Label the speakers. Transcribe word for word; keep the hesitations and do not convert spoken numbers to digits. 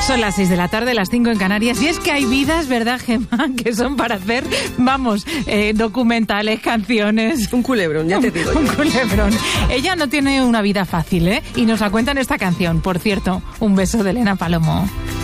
Speaker 1: Son las seis de la tarde, las cinco en Canarias. Y es que hay vidas, ¿verdad, Gemma? Que son para hacer, vamos, eh, documentales, canciones.
Speaker 2: Un culebrón, ya te digo.
Speaker 1: Un culebrón. Ella no tiene una vida fácil, ¿eh? Y nos la cuenta en esta canción. Por cierto, un beso de Elena Palomo.